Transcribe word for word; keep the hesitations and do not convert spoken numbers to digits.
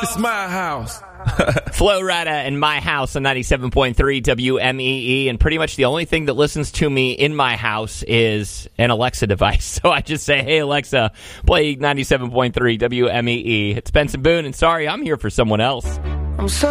It's my house. Flo Rida and My House on ninety-seven point three W M E E, and pretty much the only thing that listens to me in my house is an Alexa device. So I just say, hey, Alexa, play ninety-seven point three W M E E. It's Benson Boone, and sorry, I'm here for someone else. I'm so